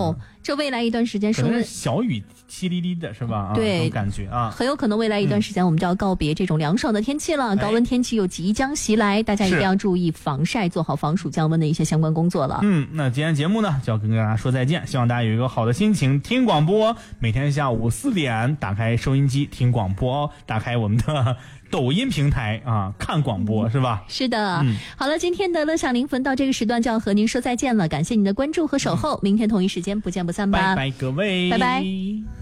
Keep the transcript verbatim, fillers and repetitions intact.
哦，这未来一段时间可能是小雨淅沥沥的是吧？ 对， 啊、这种感觉啊， 很有可能未来一段时间我们就要告别这种凉爽的天气了，嗯、高温天气又即将袭来，大家一定要注意防晒，做好防暑降温的一些相关工作了。 嗯，那今天节目呢就要跟大家说再见，希望大家有一个好的心情，听广播，每天下午四点打开收音机听广播，打开我们的抖音平台啊，看广播是吧？ 是的、 嗯、 好了，今天的乐享临汾到这个时段就要和您说再见了，感谢您的关注和守候、嗯、明天同一时间不见不散吧， 拜拜各位， 拜拜。